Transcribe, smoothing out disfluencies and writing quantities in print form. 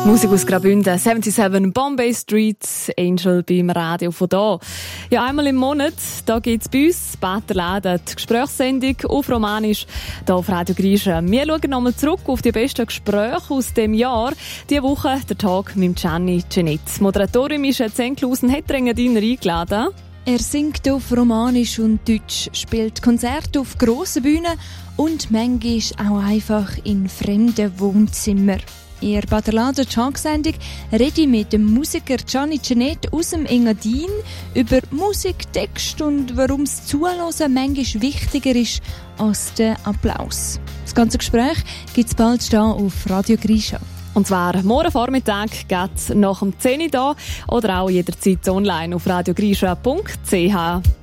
Musik aus Graubünden, 77 Bombay Streets, Angel beim Radio von da. Ja, einmal im Monat, da gibt's bei uns Baterläden, die Gesprächssendung auf Romanisch, hier auf Radio Grisha. Wir schauen nochmal zurück auf die besten Gespräche aus dem Jahr. Diese Woche der Tag mit Gianni Genet. Moderatorin Michelle Zenklausen hat Engadiner eingeladen. Er singt auf Romanisch und Deutsch, spielt Konzerte auf grossen Bühnen und manchmal auch einfach in fremden Wohnzimmern. In der Baterläden Talksendung rede ich mit dem Musiker Gianni Genet aus dem Engadin über Musik, Text und warum das Zuhören manchmal wichtiger ist als der Applaus. Das ganze Gespräch gibt es bald hier auf Radio Grisha. Und zwar morgen Vormittag geht's nach dem 10 Uhr da oder auch jederzeit online auf radiogrisha.ch.